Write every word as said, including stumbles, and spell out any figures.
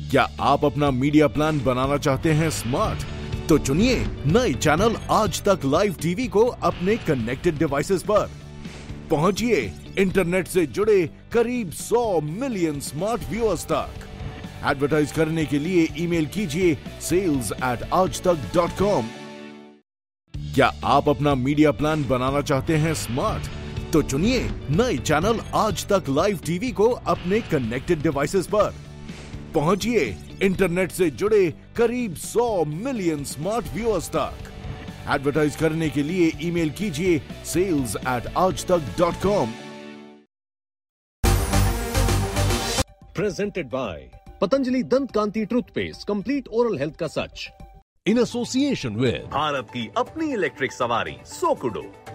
क्या आप अपना मीडिया प्लान बनाना चाहते हैं स्मार्ट? तो चुनिए नए चैनल आज तक लाइव टीवी को अपने कनेक्टेड डिवाइसेस पर। पहुंचिए इंटरनेट से जुड़े करीब सौ मिलियन स्मार्ट व्यूअर्स तक। एडवर्टाइज करने के लिए ईमेल कीजिए सेल्स एट आज तक डॉट कॉम। क्या आप अपना मीडिया प्लान बनाना चाहते हैं स्मार्ट? तो चुनिए नए चैनल आज तक लाइव टीवी को अपने कनेक्टेड डिवाइसेस पर। पहुंचिए इंटरनेट से जुड़े करीब सौ मिलियन स्मार्ट व्यूअर्स तक। एडवर्टाइज करने के लिए ईमेल कीजिए सेल्स एट आज तक dot com. Presented by Patanjali दंत कांति टूथपेस्ट, कंप्लीट ओरल हेल्थ का सच, इन एसोसिएशन विद भारत की अपनी इलेक्ट्रिक सवारी सोकुडो।